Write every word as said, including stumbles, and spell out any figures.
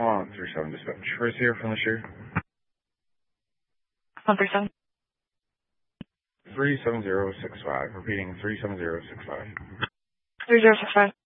one three seven dispatch. Where's here from the shoe? one three seven. three seven zero six five. Repeating three seven zero six five. three zero six five.